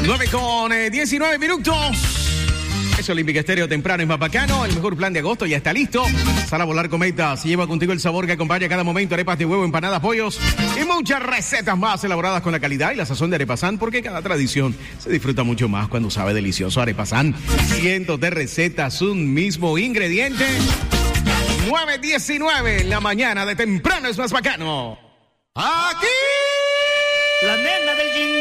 9:19. Es Olímpica Estéreo, temprano es más bacano. El mejor plan de agosto ya está listo. Sal a volar cometas. Lleva contigo el sabor que acompaña cada momento. Arepas de huevo, empanadas, pollos y muchas recetas más elaboradas con la calidad y la sazón de Arepasán, porque cada tradición se disfruta mucho más cuando sabe delicioso. Arepasán, cientos de recetas, un mismo ingrediente. 9:19 en la mañana de temprano es más bacano. Aquí la nena del